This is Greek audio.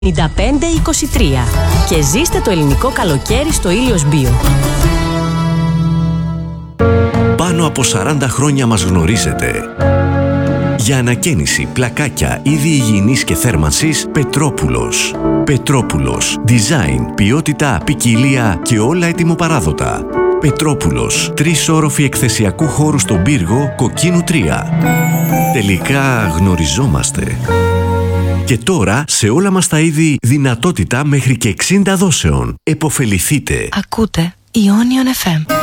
9523 και ζήστε το ελληνικό καλοκαίρι στο Ήλιος Bio. Πάνω από 40 χρόνια μας γνωρίζετε. Για ανακαίνιση, πλακάκια, είδη υγιεινής και θέρμανσης, Πετρόπουλος. Πετρόπουλος. Design, ποιότητα, ποικιλία και όλα ετοιμοπαράδοτα. Πετρόπουλος. 3 όροφοι εκθεσιακού χώρου στον πύργο, Κοκκίνου 3. Τελικά γνωριζόμαστε. Και τώρα, σε όλα μας τα είδη, δυνατότητα μέχρι και 60 δόσεων. Εποφεληθείτε. Ακούτε Ionion FM.